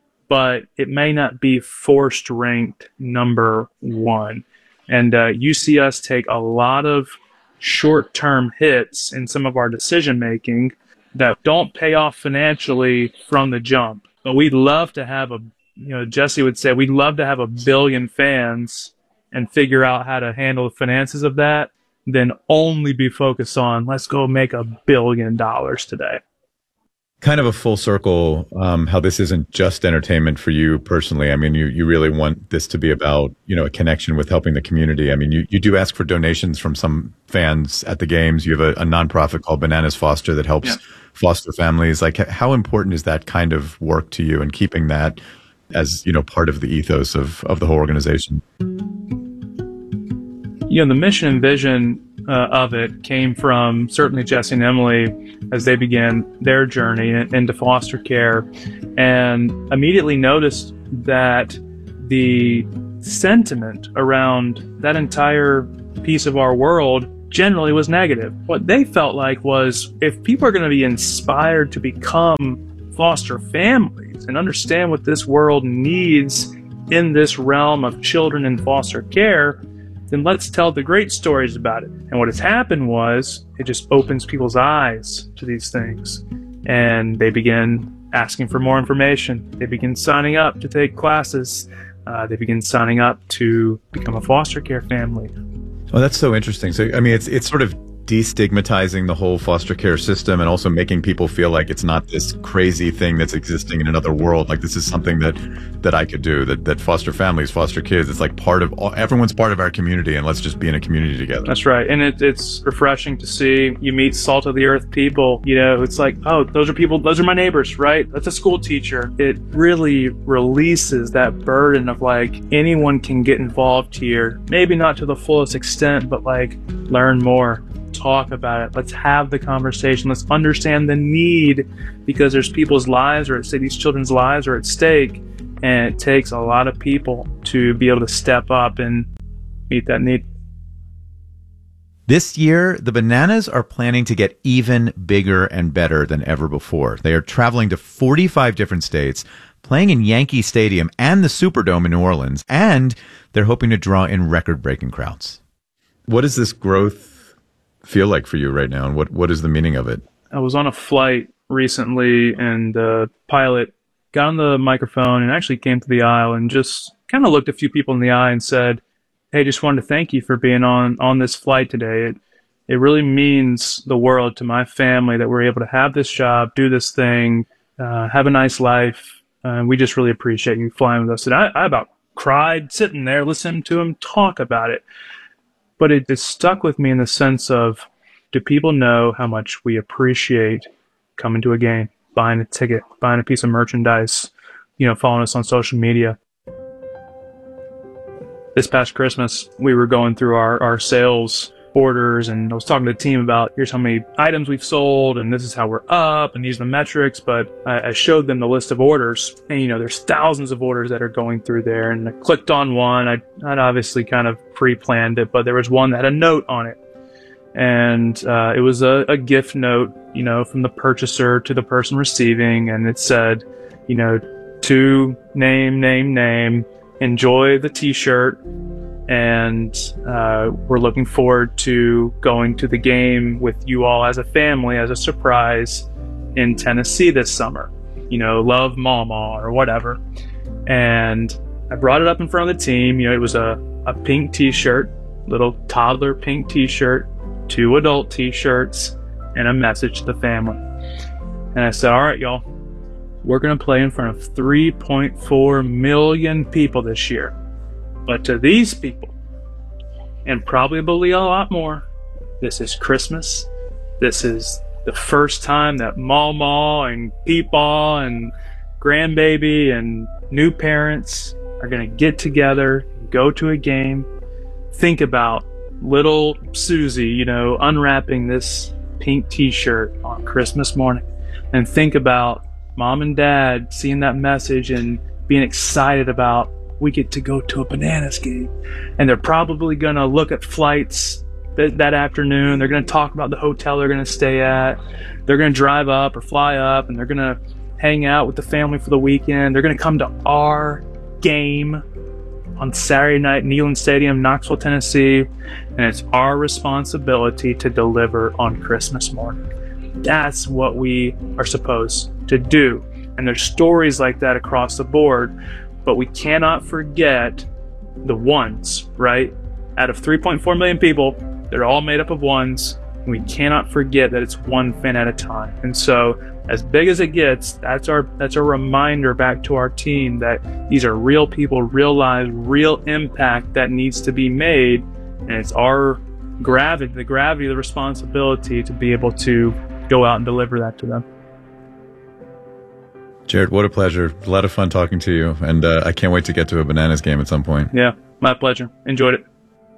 but it may not be forced ranked number one. And uh, you see us take a lot of short-term hits in some of our decision-making that don't pay off financially from the jump. But we'd love to have a, you know, Jesse would say, we'd love to have a billion fans and figure out how to handle the finances of that, then only be focused on, let's go make a billion dollars today. Kind of a full circle, um, how this isn't just entertainment for you personally. I mean, you, you really want this to be about, you know, a connection with helping the community. I mean, you, you do ask for donations from some fans at the games. You have a, a nonprofit called Bananas Foster that helps yeah. foster families. Like, how important is that kind of work to you and keeping that as, you know, part of the ethos of, of the whole organization? You know, the mission and vision uh, of it came from certainly Jesse and Emily as they began their journey into foster care, and immediately noticed that the sentiment around that entire piece of our world generally was negative. What they felt like was, if people are going to be inspired to become foster families and understand what this world needs in this realm of children in foster care, then let's tell the great stories about it. And what has happened was, it just opens people's eyes to these things. And they begin asking for more information. They begin signing up to take classes. Uh, they begin signing up to become a foster care family. Oh, that's so interesting. So, I mean, it's it's sort of destigmatizing the whole foster care system and also making people feel like it's not this crazy thing that's existing in another world. Like, this is something that that I could do, that, that foster families, foster kids, it's like part of all, everyone's part of our community, and let's just be in a community together. That's right. And it, it's refreshing to see. You meet salt of the earth people, you know, it's like, oh, those are people, those are my neighbors, right? That's a school teacher. It really releases that burden of like, anyone can get involved here. Maybe not to the fullest extent, but like, learn more. Talk about it. Let's have the conversation. Let's understand the need, because there's people's lives, or say these children's lives, are at stake, and it takes a lot of people to be able to step up and meet that need. This year, the Bananas are planning to get even bigger and better than ever before. They are traveling to forty-five different states, playing in Yankee Stadium and the Superdome in New Orleans, and they're hoping to draw in record-breaking crowds. What does this growth feel like for you right now, and what what is the meaning of it? I was on a flight recently, and the pilot got on the microphone and actually came to the aisle and just kind of looked a few people in the eye and said, "Hey, just wanted to thank you for being on on this flight today. It it really means the world to my family that we're able to have this job, do this thing, uh, have a nice life. Uh, we just really appreciate you flying with us." And I, I about cried sitting there listening to him talk about it. But it, it stuck with me in the sense of, do people know how much we appreciate coming to a game, buying a ticket, buying a piece of merchandise, you know, following us on social media? This past Christmas, we were going through our, our sales orders, and I was talking to the team about, here's how many items we've sold, and this is how we're up, and these are the metrics. But I, I showed them the list of orders, and you know, there's thousands of orders that are going through there. And I clicked on one. I, I'd obviously kind of pre-planned it, but there was one that had a note on it, and uh, it was a, a gift note, you know, from the purchaser to the person receiving, and it said, you know, to name, name, name, enjoy the T-shirt. And uh, we're looking forward to going to the game with you all as a family, as a surprise in Tennessee this summer. You know, love Mama or whatever. And I brought it up in front of the team. You know, it was a, a pink T-shirt, little toddler pink T-shirt, two adult T-shirts, and a message to the family. And I said, all right, y'all, we're going to play in front of three point four million people this year. But to these people, and probably a lot more, this is Christmas. This is the first time that Mama and Peepaw and grandbaby and new parents are going to get together, go to a game. Think about little Susie, you know, unwrapping this pink T-shirt on Christmas morning. And think about Mom and Dad seeing that message and being excited about, we get to go to a Bananas game. And they're probably going to look at flights that, that afternoon. They're going to talk about the hotel they're going to stay at. They're going to drive up or fly up, and they're going to hang out with the family for the weekend. They're going to come to our game on Saturday night in Neyland Stadium, Knoxville, Tennessee. And it's our responsibility to deliver on Christmas morning. That's what we are supposed to do. And there's stories like that across the board. But we cannot forget the ones, right? Out of three point four million people, they're all made up of ones. We cannot forget that it's one fan at a time. And so as big as it gets, that's our that's a reminder back to our team that these are real people, real lives, real impact that needs to be made. And it's our gravity, the gravity, the responsibility to be able to go out and deliver that to them. Jared, what a pleasure. A lot of fun talking to you. And uh, I can't wait to get to a Bananas game at some point. Yeah, my pleasure. Enjoyed it.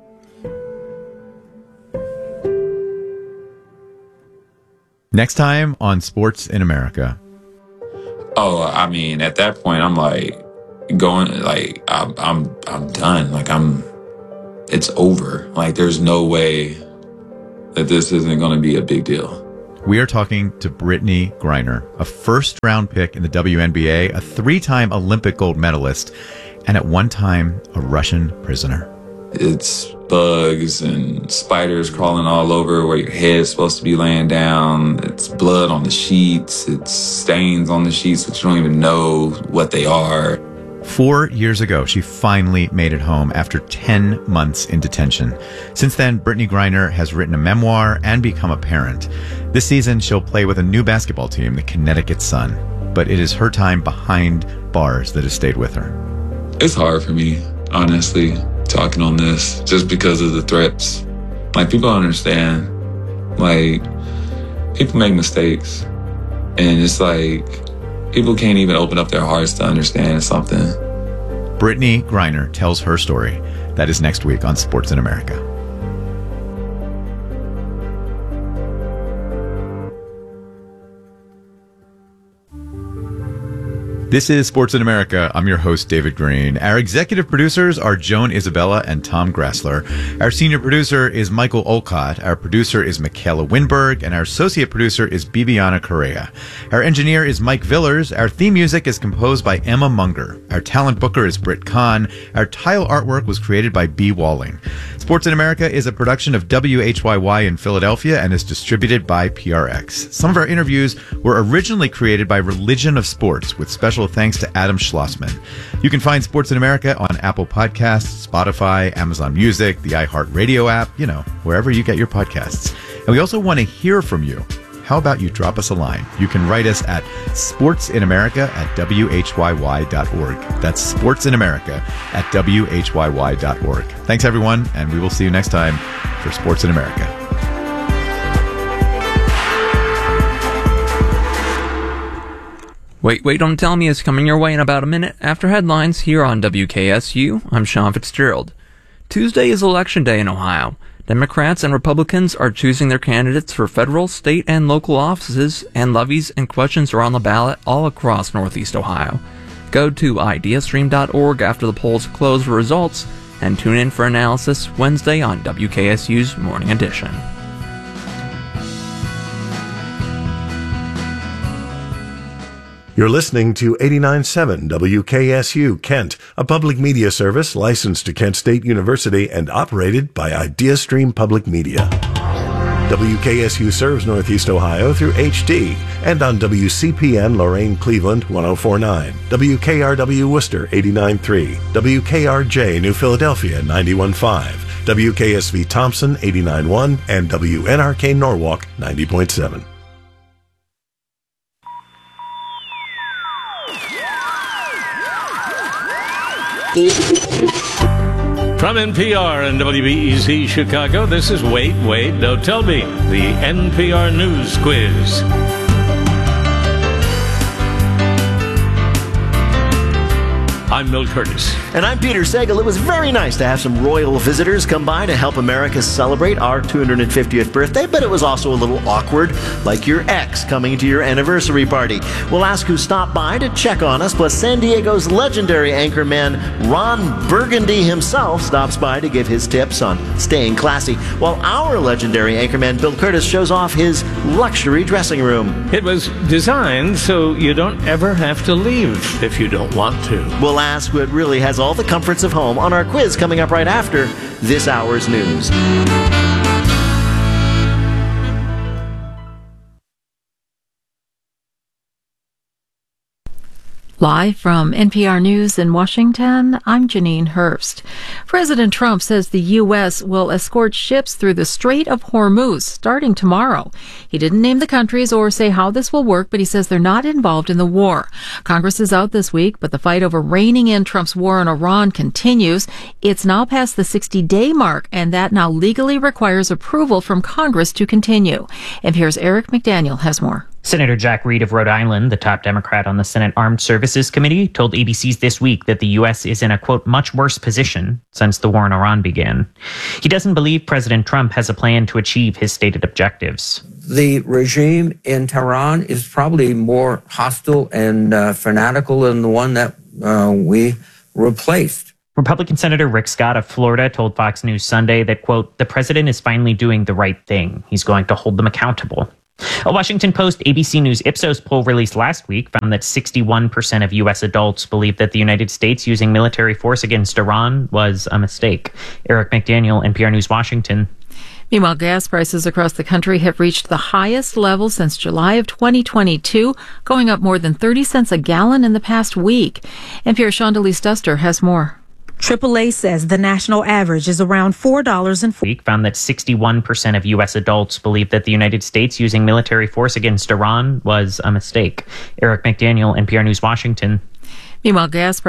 Next time on Sports in America. Oh, I mean, at that point, I'm like going, like I'm, I'm, I'm done. Like I'm, it's over. Like there's no way that this isn't going to be a big deal. We are talking to Brittney Griner, a first-round pick in the W N B A, a three-time Olympic gold medalist, and at one time a Russian prisoner. It's bugs and spiders crawling all over where your head's supposed to be laying down. It's blood on the sheets. It's stains on the sheets, but you don't even know what they are. Four years ago, she finally made it home after ten months in detention. Since then, Brittney Griner has written a memoir and become a parent. This season, she'll play with a new basketball team, the Connecticut Sun. But it is her time behind bars that has stayed with her. It's hard for me, honestly, talking on this, just because of the threats. Like, people don't understand. Like, people make mistakes. And it's like, people can't even open up their hearts to understand something. Brittney Griner tells her story. That is next week on Sports in America. This is Sports in America. I'm your host, David Green. Our executive producers are Joan Isabella and Tom Grassler. Our senior producer is Michael Olcott. Our producer is Michaela Winberg. And our associate producer is Bibiana Correa. Our engineer is Mike Villers. Our theme music is composed by Emma Munger. Our talent booker is Britt Kahn. Our tile artwork was created by B. Walling. Sports in America is a production of W H Y Y in Philadelphia and is distributed by P R X. Some of our interviews were originally created by Religion of Sports, with special thanks to Adam Schlossman. You can find Sports in America on Apple Podcasts, Spotify, Amazon Music, the iHeartRadio app, you know, wherever you get your podcasts. And we also want to hear from you. How about you drop us a line? You can write us at sportsinamerica at W H Y Y dot org. That's sportsinamerica at W H Y Y dot org. Thanks, everyone, and we will see you next time for Sports in America. Wait, Wait, Don't Tell Me is coming your way in about a minute after headlines here on W K S U. I'm Sean Fitzgerald. Tuesday is Election Day in Ohio. Democrats and Republicans are choosing their candidates for federal, state, and local offices, and levies and questions are on the ballot all across Northeast Ohio. Go to idea stream dot org after the polls close for results, and tune in for analysis Wednesday on W K S U's Morning Edition. You're listening to eighty-nine point seven W K S U Kent, a public media service licensed to Kent State University and operated by IdeaStream Public Media. W K S U serves Northeast Ohio through H D and on W C P N Lorain Cleveland one oh four point nine, W K R W Worcester eighty-nine point three, W K R J New Philadelphia ninety-one point five, W K S V Thompson eighty-nine point one, and W N R K Norwalk ninety point seven. From N P R and W B E Z Chicago, this is Wait, Wait, Don't Tell Me, the N P R News Quiz. I'm Milt Curtis. And I'm Peter Sagal. It was very nice to have some royal visitors come by to help America celebrate our two hundred fiftieth birthday, but it was also a little awkward, like your ex coming to your anniversary party. We'll ask who stopped by to check on us, plus San Diego's legendary anchorman Ron Burgundy himself stops by to give his tips on staying classy, while our legendary anchorman Bill Curtis shows off his luxury dressing room. It was designed so you don't ever have to leave if you don't want to. We'll ask what really has all the comforts of home on our quiz coming up right after this hour's news. Live from N P R News in Washington, I'm Janine Hurst. President Trump says the U S will escort ships through the Strait of Hormuz starting tomorrow. He didn't name the countries or say how this will work, but he says they're not involved in the war. Congress is out this week, but the fight over reining in Trump's war on Iran continues. It's now past the sixty-day mark, and that now legally requires approval from Congress to continue. N P R's Eric McDaniel has more. Senator Jack Reed of Rhode Island, the top Democrat on the Senate Armed Services Committee, told A B C's This Week that the U S is in a, quote, much worse position since the war in Iran began. He doesn't believe President Trump has a plan to achieve his stated objectives. The regime in Tehran is probably more hostile and uh, fanatical than the one that uh, we replaced. Republican Senator Rick Scott of Florida told Fox News Sunday that, quote, the president is finally doing the right thing. He's going to hold them accountable. A Washington Post A B C News Ipsos poll released last week found that sixty-one percent of U S adults believe that the United States using military force against Iran was a mistake. Eric McDaniel, N P R News, Washington. Meanwhile, gas prices across the country have reached the highest level since July of twenty twenty-two, going up more than thirty cents a gallon in the past week. N P R's Shondelise Duster has more. triple A says the national average is around four dollars and week found that sixty-one percent of U S adults believe that the United States using military force against Iran was a mistake. Eric McDaniel, N P R News, Washington. Meanwhile, gas